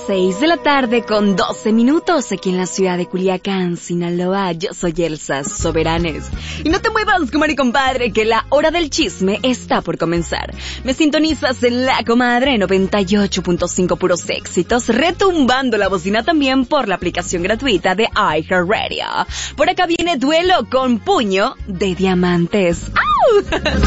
6 de la tarde con 12 minutos aquí en la ciudad de Culiacán, Sinaloa. Yo soy Elsa Soberanes. Y no te muevas, comadre y compadre, que la hora del chisme está por comenzar. Me sintonizas en La Comadre 98.5 puros éxitos, retumbando la bocina también por la aplicación gratuita de iHeartRadio. Por acá viene Duelo con Puño de Diamantes. ¡Au!